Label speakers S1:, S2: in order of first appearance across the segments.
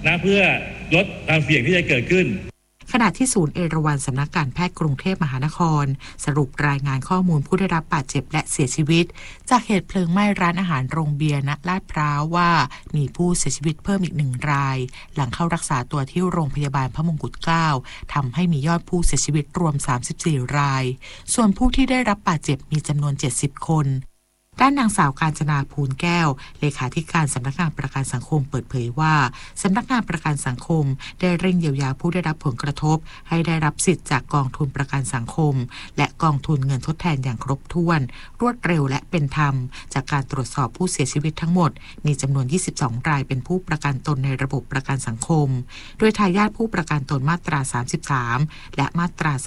S1: นะเพื่อลดความเสี่ยงที่จะเกิดขึ้น
S2: ขณะที่ศูนย์เอราวัณสำนักการแพทย์กรุงเทพมหานครสรุปรายงานข้อมูลผู้ได้รับบาดเจ็บและเสียชีวิตจากเหตุเพลิงไหม้ร้านอาหารโรงเบียร์ณลาดพร้าวว่ามีผู้เสียชีวิตเพิ่มอีก1 รายหลังเข้ารักษาตัวที่โรงพยาบาลพระมงกุฎเกล้าทำให้มียอดผู้เสียชีวิตรวม34 รายส่วนผู้ที่ได้รับบาดเจ็บมีจำนวน70 คนด้านนางสาวกาญจนาภูลแก้วเลขาธิการสำนักงานประกันสังคมเปิดเผยว่าสำนักงานประกันสังคมได้เร่งเยียวยาผู้ได้รับผลกระทบให้ได้รับสิทธิ์จากกองทุนประกันสังคมและกองทุนเงินทดแทนอย่างครบถ้วนรวดเร็วและเป็นธรรมจากการตรวจสอบผู้เสียชีวิตทั้งหมดมีจำนวน22 รายเป็นผู้ประกันตนในระบบประกันสังคมโดยทายาทผู้ประกันตนมาตรา33และมาตรา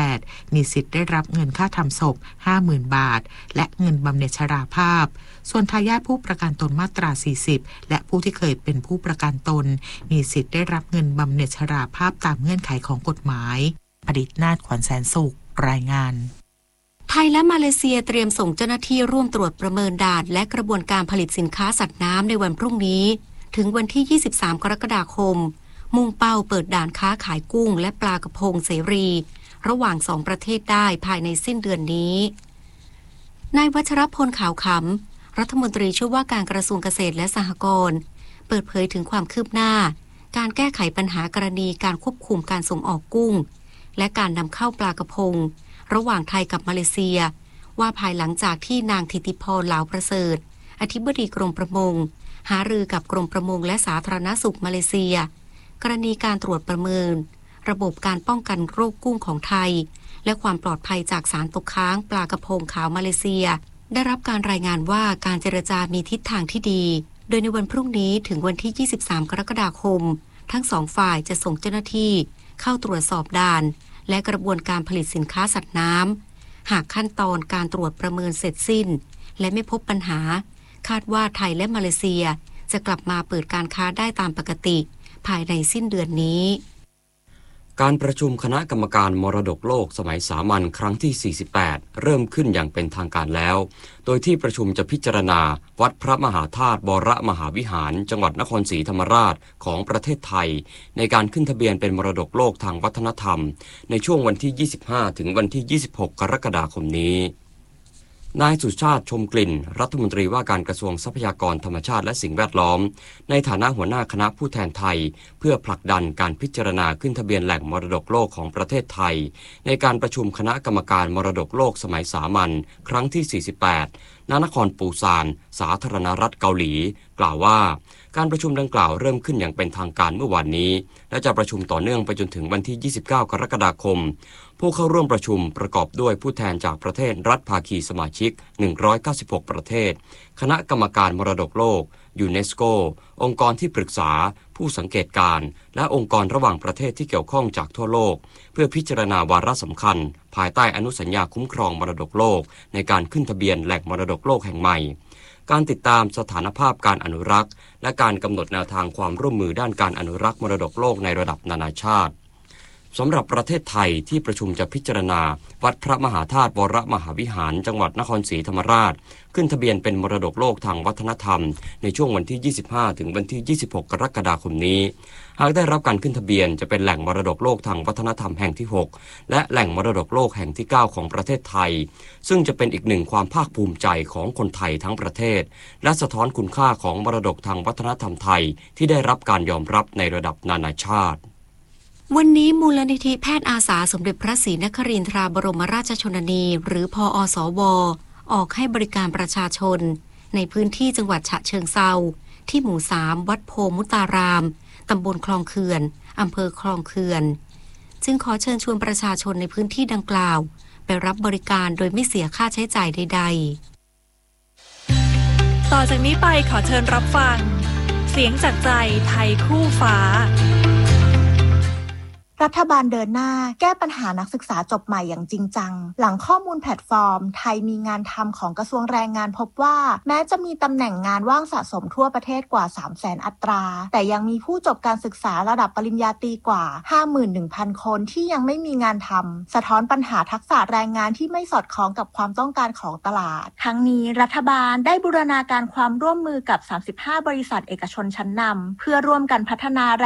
S2: 38มีสิทธิ์ได้รับเงินค่าทำศพ 50,000 บาทและเงินบำเหน็จชราภาพส่วนทายาทผู้ประกันตนมาตรา40และผู้ที่เคยเป็นผู้ประกันตนมีสิทธิ์ได้รับเงินบำเหน็จชราภาพตามเงื่อนไขของกฎหมายผลิตนาถขวัญแสนสุขรายงาน
S3: ไทยและมาเลเซียเตรียมส่งเจ้าหน้าที่ร่วมตรวจประเมินด่านและกระบวนการผลิตสินค้าสัตว์น้ำในวันพรุ่งนี้ถึงวันที่23 กรกฎาคมมุ่งเป้าเปิดด่านค้าขายกุ้งและปลากระพงเสรีระหว่าง2 ประเทศได้ภายในสิ้นเดือนนี้นายวัชรพลขาวขำรัฐมนตรีช่วยว่าการกระทรวงเกษตรและสหกรณ์เปิดเผยถึงความคืบหน้าการแก้ไขปัญหากรณีการควบคุมการส่งออกกุ้งและการนำเข้าปลากระพงระหว่างไทยกับมาเลเซียว่าภายหลังจากที่นางธิติพรเหลาประเสริฐอธิบดีกรมประมงหารือกับกรมประมงและสาธารณสุขมาเลเซียกรณีการตรวจประเมินระบบการป้องกันโรคกุ้งของไทยและความปลอดภัยจากสารตกค้างปลากระพงขาวมาเลเซียได้รับการรายงานว่าการเจรจามีทิศทางที่ดีโดยในวันพรุ่งนี้ถึงวันที่23 กรกฎาคมทั้ง2 ฝ่ายจะส่งเจ้าหน้าที่เข้าตรวจสอบด่านและกระบวนการผลิตสินค้าสัตว์น้ำหากขั้นตอนการตรวจประเมินเสร็จสิ้นและไม่พบปัญหาคาดว่าไทยและมาเลเซียจะกลับมาเปิดการค้าได้ตามปกติภายในสิ้นเดือนนี้
S4: การประชุมคณะกรรมการมรดกโลกสมัยสามัญครั้งที่48เริ่มขึ้นอย่างเป็นทางการแล้วโดยที่ประชุมจะพิจารณาวัดพระมหาธาตุวรมหาวิหารจังหวัดนครศรีธรรมราชของประเทศไทยในการขึ้นทะเบียนเป็นมรดกโลกทางวัฒนธรรมในช่วงวันที่25ถึงวันที่26กรกฎาคมนี้นายสุชาติชมกลิ่นรัฐมนตรีว่าการกระทรวงทรัพยากรธรรมชาติและสิ่งแวดล้อมในฐานะหัวหน้าคณะผู้แทนไทยเพื่อผลักดันการพิจารณาขึ้นทะเบียนแหล่งมรดกโลกของประเทศไทยในการประชุมคณะกรรมการมรดกโลกสมัยสามัญครั้งที่48ณนครปูซานสาธารณรัฐเกาหลีกล่าวว่าการประชุมดังกล่าวเริ่มขึ้นอย่างเป็นทางการเมื่อวานนี้และจะประชุมต่อเนื่องไปจนถึงวันที่29 กรกฎาคมผู้เข้าร่วมประชุมประกอบด้วยผู้แทนจากประเทศรัฐภาคีสมาชิก196ประเทศคณะกรรมการมรดกโลกยูเนสโกองค์กรที่ปรึกษาผู้สังเกตการณ์และองค์กรระหว่างประเทศที่เกี่ยวข้องจากทั่วโลกเพื่อพิจารณาวาระสำคัญภายใต้อนุสัญญาคุ้มครองมรดกโลกในการขึ้นทะเบียนแหล่งมรดกโลกแห่งใหม่การติดตามสถานภาพการอนุรักษ์และการกำหนดแนวทางความร่วมมือด้านการอนุรักษ์มรดกโลกในระดับนานาชาติสำหรับประเทศไทยที่ประชุมจะพิจารณาวัดพระมหาธาตุวรมหาวิหารจังหวัดนครศรีธรรมราชขึ้นทะเบียนเป็นมรดกโลกทางวัฒนธรรมในช่วงวันที่25ถึงวันที่26กรกฎาคมนี้หากได้รับการขึ้นทะเบียนจะเป็นแหล่งมรดกโลกทางวัฒนธรรมแห่งที่6และแหล่งมรดกโลกแห่งที่9ของประเทศไทยซึ่งจะเป็นอีกหนึ่งความภาคภูมิใจของคนไทยทั้งประเทศและสะท้อนคุณค่าของมรดกทางวัฒนธรรมไทยที่ได้รับการยอมรับในระดับนานาชาติ
S3: วันนี้มูลนิธิแพทย์อาสาสมเด็จพระศรีนครินทราบรมราชชนนีหรือพอสวออกให้บริการประชาชนในพื้นที่จังหวัดฉะเชิงเทราที่หมู่3วัดโพมุตารามตำบลคลองเขื่อนอำเภอคลองเขื่อนจึงขอเชิญชวนประชาชนในพื้นที่ดังกล่าวไปรับบริการโดยไม่เสียค่าใช้จ่ายใด
S5: ๆต่อจากนี้ไปขอเชิญรับฟังเสียงจากใจไทยคู่ฟ้า
S6: รัฐบาลเดินหน้าแก้ปัญหานักศึกษาจบใหม่อย่างจริงจังหลังข้อมูลแพลตฟอร์มไทยมีงานทำของกระทรวงแรงงานพบว่าแม้จะมีตำแหน่งงานว่างสะสมทั่วประเทศกว่า 300,000 อัตราแต่ยังมีผู้จบการศึกษาระดับปริญญาตรีกว่า 51,000 คนที่ยังไม่มีงานทำสะท้อนปัญหาทักษะแรงงานที่ไม่สอดคล้องกับความต้องการของตลาดทั้งนี้รัฐบาลได้บูรณาการความร่วมมือกับ 35 บริษัทเอกชนชั้นนำเพื่อร่วมกันพัฒนา